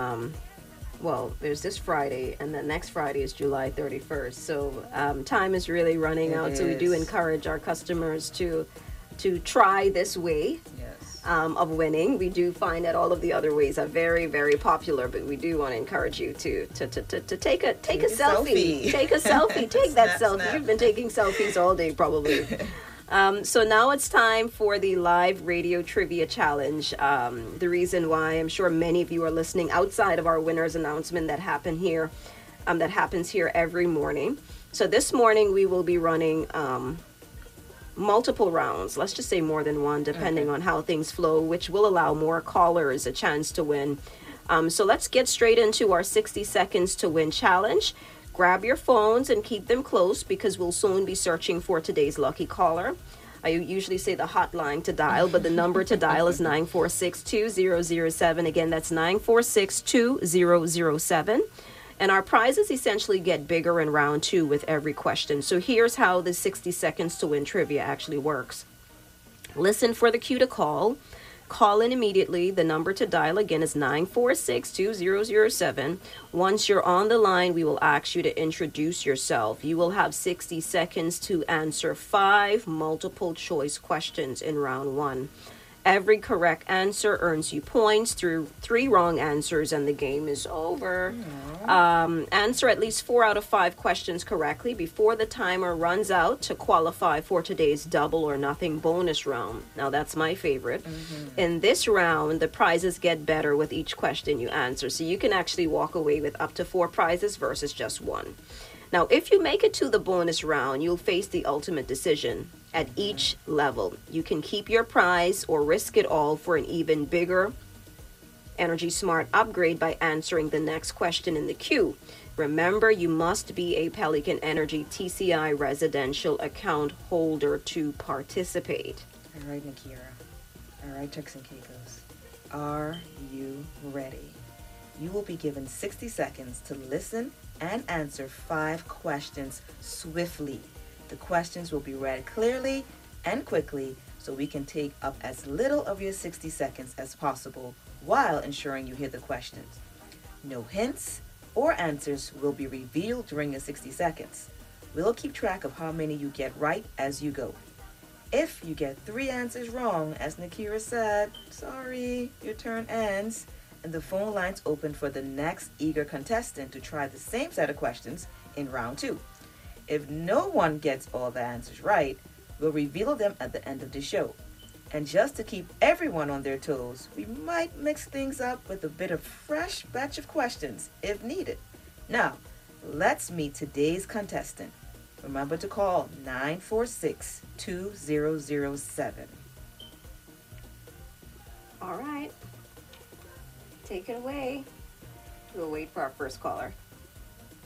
well, there's this Friday, and the next Friday is July 31st. So time is really running out. So we do encourage our customers to try this way. Yes. Of winning. We do find that all of the other ways are very, very popular, but we do want to encourage you to take a selfie. Take a selfie. Take that selfie. Snap. You've been taking selfies all day, probably. So now it's time for the live radio trivia challenge. The reason why I'm sure many of you are listening outside of our winners announcement that happens here every morning. So this morning we will be running multiple rounds, let's just say more than one, depending on how things flow, which will allow more callers a chance to win. So let's get straight into our 60 seconds to win challenge. Grab your phones and keep them close because we'll soon be searching for today's lucky caller. I usually say the hotline to dial, but the number to dial is 946-2007. Again, that's 946-2007. And our prizes essentially get bigger in round 2 with every question. So here's how the 60 seconds to win trivia actually works. Listen for the cue to call. Call in immediately. The number to dial again is 946-2007. Once you're on the line, we will ask you to introduce yourself. You will have 60 seconds to answer 5 multiple choice questions in round 1. Every correct answer earns you points. Through 3 wrong answers and the game is over. Answer at least 4 out of 5 questions correctly before the timer runs out to qualify for today's double or nothing bonus round. Now that's my favorite. In this round, the prizes get better with each question you answer. So you can actually walk away with up to 4 prizes versus just 1. Now, if you make it to the bonus round, you'll face the ultimate decision. At each level, you can keep your prize or risk it all for an even bigger Energy Smart upgrade by answering the next question in the queue. Remember, you must be a Pelican Energy TCI residential account holder to participate. All right, Nakira. All right, Turks and Caicos. Are you ready? You will be given 60 seconds to listen and answer 5 questions swiftly. The questions will be read clearly and quickly so we can take up as little of your 60 seconds as possible while ensuring you hear the questions. No hints or answers will be revealed during your 60 seconds. We'll keep track of how many you get right as you go. If you get 3 answers wrong, as Nakira said, sorry, your turn ends, and the phone lines open for the next eager contestant to try the same set of questions in round 2. If no one gets all the answers right, we'll reveal them at the end of the show. And just to keep everyone on their toes, we might mix things up with a bit of fresh batch of questions if needed. Now, let's meet today's contestant. Remember to call 946-2007. All right. Take it away. We'll wait for our first caller.